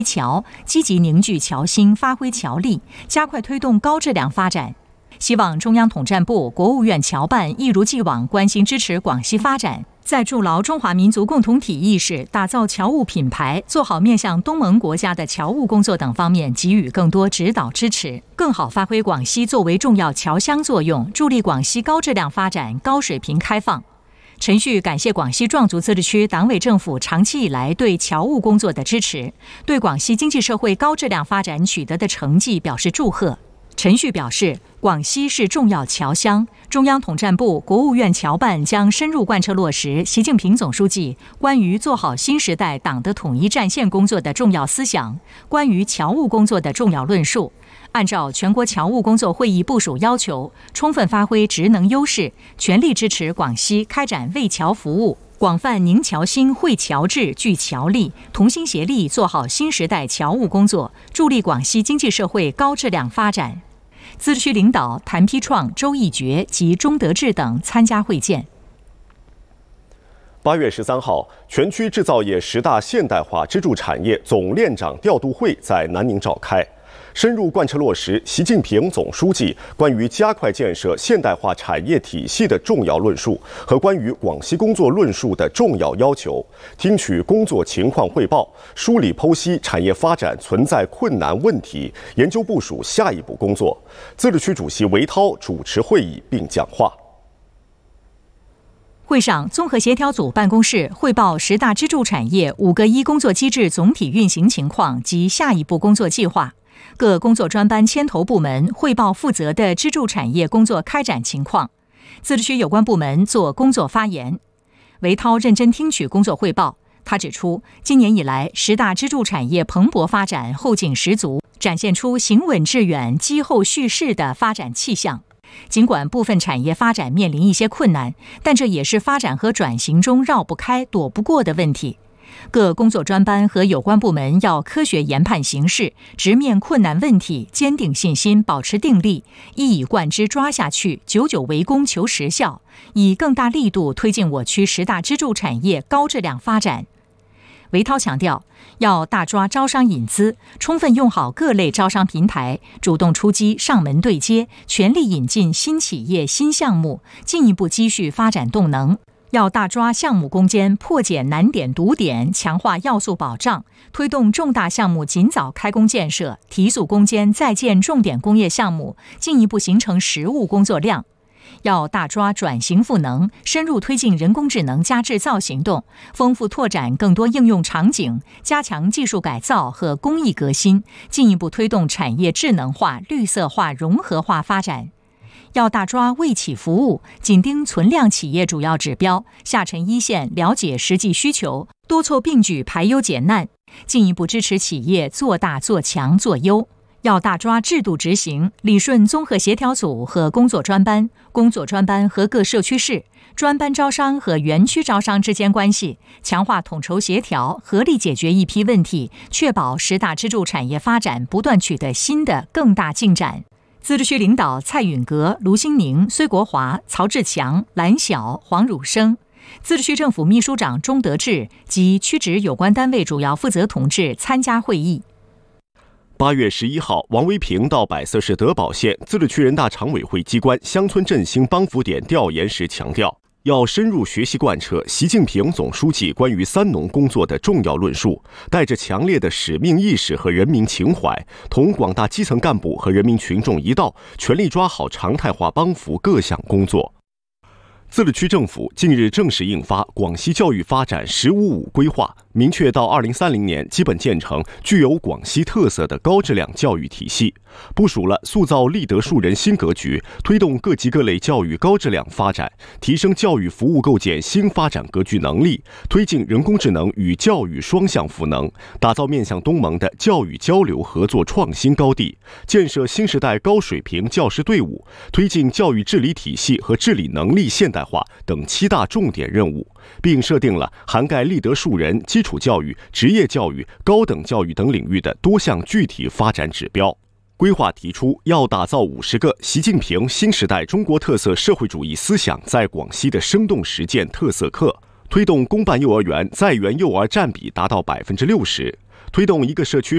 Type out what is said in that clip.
侨，积极凝聚侨心，发挥侨力，加快推动高质量发展。希望中央统战部、国务院侨办一如既往关心支持广西发展，在筑牢中华民族共同体意识、打造侨务品牌、做好面向东盟国家的侨务工作等方面给予更多指导支持，更好发挥广西作为重要侨乡作用，助力广西高质量发展、高水平开放。陈旭感谢广西壮族自治区党委政府长期以来对侨务工作的支持，对广西经济社会高质量发展取得的成绩表示祝贺。陈旭表示，广西是重要侨乡，中央统战部、国务院侨办将深入贯彻落实习近平总书记关于做好新时代党的统一战线工作的重要思想，关于侨务工作的重要论述，按照全国侨务工作会议部署要求，充分发挥职能优势，全力支持广西开展为侨服务，广泛凝侨心、惠侨智、聚侨力，同心协力做好新时代侨务工作，助力广西经济社会高质量发展。自治区领导谭丕创、周一觉及钟德志等参加会见。 8月13号，全区制造业10大现代化支柱产业总链长调度会在南宁召开，深入贯彻落实习近平总书记关于加快建设现代化产业体系的重要论述和关于广西工作论述的重要要求，听取工作情况汇报，梳理剖析产业发展存在困难问题，研究部署下一步工作。自治区主席韦涛主持会议并讲话。 会上，综合协调组办公室汇报10大支柱产业5个1工作机制总体运行情况及下一步工作计划。各工作专班牵头部门汇报负责的支柱产业工作开展情况，自治区有关部门做工作发言。韦涛认真听取工作汇报，他指出，今年以来10大支柱产业蓬勃发展，后劲十足，展现出行稳致远、积后蓄势的发展气象。尽管部分产业发展面临一些困难，但这也是发展和转型中绕不开、躲不过的问题。各工作专班和有关部门要科学研判形势，直面困难问题，坚定信心，保持定力，一以贯之抓下去，久久为功求实效，以更大力度推进我区10大支柱产业高质量发展。韦涛强调，要大抓招商引资，充分用好各类招商平台，主动出击，上门对接，全力引进新企业、新项目，进一步积蓄发展动能。要大抓项目攻坚，破解难点堵点，强化要素保障，推动重大项目尽早开工建设，提速攻坚在建重点工业项目，进一步形成实务工作量。要大抓转型赋能，深入推进人工智能加制造行动，丰富拓展更多应用场景，加强技术改造和工艺革新，进一步推动产业智能化、绿色化、融合化发展。要大抓为企服务，紧盯存量企业主要指标，下沉一线，了解实际需求，多措并举排忧解难，进一步支持企业做大做强做优。要大抓制度执行，理顺综合协调组和工作专班、工作专班和各社区市、专班招商和园区招商之间关系，强化统筹协调，合力解决一批问题，确保10大支柱产业发展不断取得新的更大进展。自治区领导蔡允格、卢新宁、崔国华、曹志强、蓝晓、黄汝生，自治区政府秘书长钟德志及区直有关单位主要负责同志参加会议。 8月11号，王维平到百色市德保县自治区人大常委会机关乡村振兴帮扶点调研时强调，要深入学习贯彻习近平总书记关于3农工作的重要论述，带着强烈的使命意识和人民情怀，同广大基层干部和人民群众一道，全力抓好常态化帮扶各项工作。自治区政府近日正式印发《广西教育发展“15-5”规划》，明确到2030年基本建成具有广西特色的高质量教育体系，部署了塑造立德树人新格局，推动各级各类教育高质量发展，提升教育服务构建新发展格局能力，推进人工智能与教育双向赋能，打造面向东盟的教育交流合作创新高地，建设新时代高水平教师队伍，推进教育治理体系和治理能力现代化等7大重点任务，并设定了涵盖立德树人、基础教育、职业教育、高等教育等领域的多项具体发展指标。规划提出，要打造50个习近平新时代中国特色社会主义思想在广西的生动实践特色课，推动公办幼儿园在园幼儿占比达到60%，推动一个社区